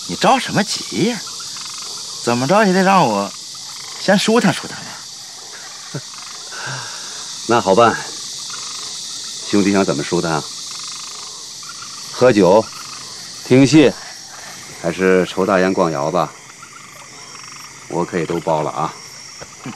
你着什么急呀？怎么着也得让我先舒坦舒坦吧。 那好办，兄弟想怎么舒坦啊？喝酒、听戏，还是抽大烟、逛窑子？我可以都包了啊。